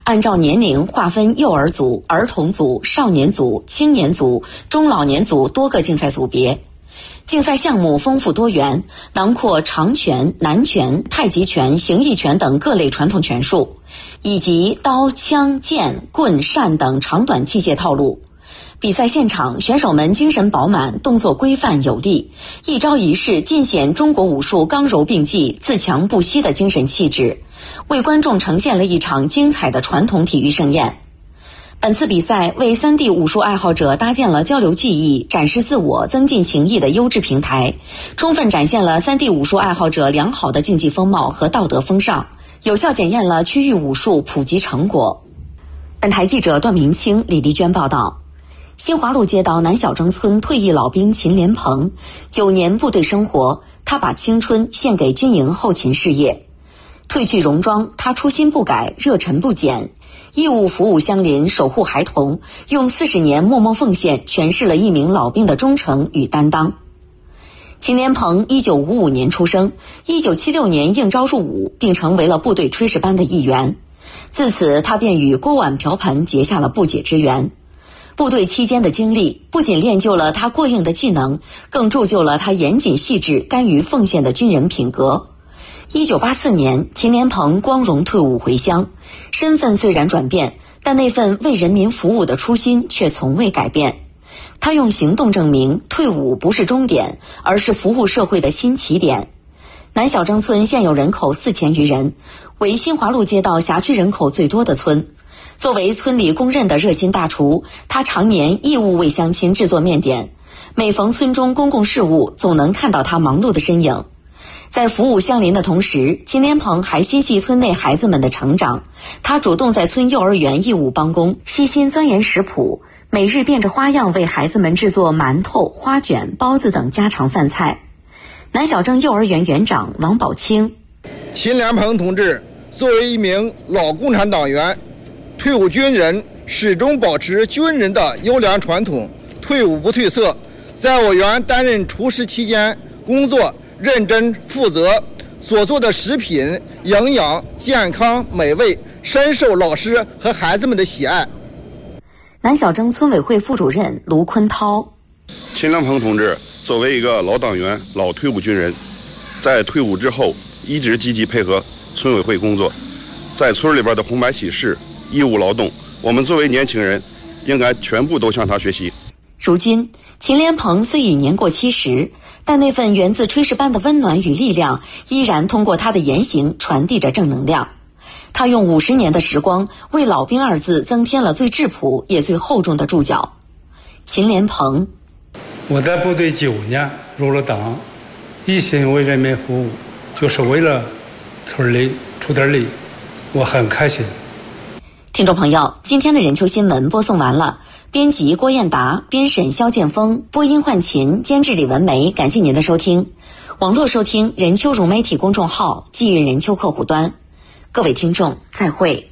按照年龄划分幼儿组、儿童组、少年组、青年组、中老年组多个竞赛组别。竞赛项目丰富多元，囊括长拳、南拳、太极拳、形意拳等各类传统拳术，以及刀、枪、剑、棍、扇等长短器械套路。比赛现场，选手们精神饱满，动作规范有力，一招一式尽显中国武术刚柔并济、自强不息的精神气质，为观众呈现了一场精彩的传统体育盛宴。本次比赛为3D 武术爱好者搭建了交流技艺、展示自我、增进情谊的优质平台，充分展现了3D 武术爱好者良好的竞技风貌和道德风尚，有效检验了区域武术普及成果。本台记者段明清、李丽娟报道。新华路街道南小征村退役老兵秦连鹏，9年部队生活，他把青春献给军营后勤事业。褪去戎装，他初心不改，热忱不减，义务服务乡邻，守护孩童，用40年默默奉献诠释了一名老兵的忠诚与担当。秦连鹏1955年出生，1976年应招入伍，并成为了部队炊事班的一员。自此，他便与锅碗瓢盆结下了不解之缘。部队期间的经历不仅练就了他过硬的技能，更铸就了他严谨细致、甘于奉献的军人品格。1984年，秦连鹏光荣退伍回乡，身份虽然转变，但那份为人民服务的初心却从未改变。他用行动证明，退伍不是终点，而是服务社会的新起点。南小征村现有人口4000余人，为新华路街道辖区人口最多的村。作为村里公认的热心大厨，他常年义务为乡亲制作面点，每逢村中公共事务，总能看到他忙碌的身影。在服务乡邻的同时，秦连鹏还心系村内孩子们的成长。他主动在村幼儿园义务帮工，悉心钻研食谱，每日变着花样为孩子们制作馒头、花卷、包子等家常饭菜。南小征幼儿园园长王宝清： 秦连鹏同志作为一名老共产党员、退伍军人，始终保持军人的优良传统，退伍不褪色。在我园担任厨师期间，工作认真负责，所做的食品营养、健康、美味，深受老师和孩子们的喜爱。 南小征村委会副主任卢坤涛： 秦连鹏同志作为一个老党员、老退伍军人，在退伍之后一直积极配合村委会工作，在村里边的红白喜事、义务劳动，我们作为年轻人应该全部都向他学习。 如今，秦连鹏虽已年过70，但那份源自炊事班的温暖与力量依然通过他的言行传递着正能量。他用50年的时光为老兵2字增添了最质朴也最厚重的注脚。秦连鹏： 我在部队9年，入了党，一心为人民服务，就是为了村里出点力，我很开心。 听众朋友，今天的人球新闻播送完了，编辑郭艳达，编审肖建峰，播音焕琴，监制李文梅，感谢您的收听。网络收听人球融媒体公众号，季运人球客户端。各位听众，再会。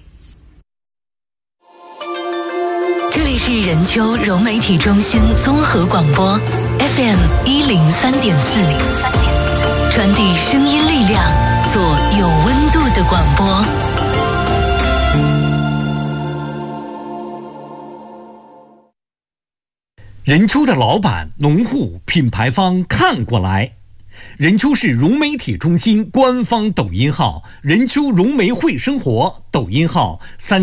这里是人球融媒体中心综合广播 FM103.4，传递声音力量，做有温度的广播。 人丘的老板、农户、品牌方看过来。任丘市融媒体中心官方抖音号任丘融媒会生活，抖音号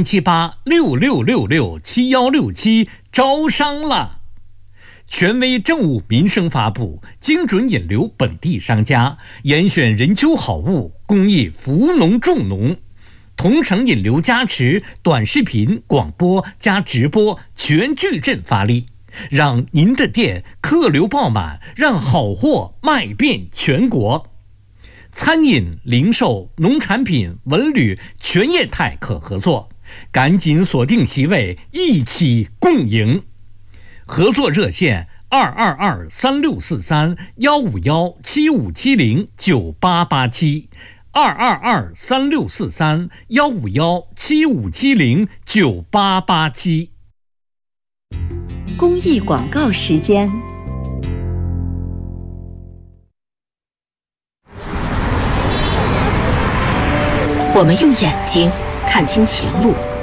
37866667167，招商了。权威政务民生发布，精准引流本地商家，严选任丘好物，公益扶农助农，同城引流加持，短视频、广播加直播全矩阵发力，让您的店客流爆满，让好货卖遍全国。餐饮、零售、农产品、文旅全业态可合作，赶紧锁定席位，一起共赢。合作热线222-3643-151-7570，222-3643-151-7570，9887。 公益广告时间。我们用眼睛看清前路，